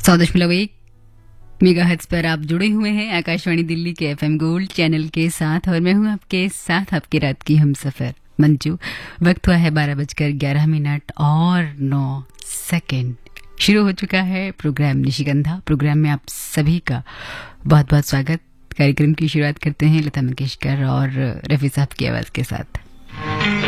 100.1 megahertz पर आप जुड़े हुए हैं आकाशवाणी दिल्ली के एफएम गोल्ड चैनल के साथ और मैं हूं आपके साथ आपकी रात की हमसफर मंजू। वक्त हुआ है 12:11 और 9 सेकंड। शुरू हो चुका है प्रोग्राम निशिगंधा। प्रोग्राम में आप सभी का बहुत बहुत स्वागत। कार्यक्रम की शुरुआत करते हैं लता मंगेशकर और रफी साहब की आवाज के साथ।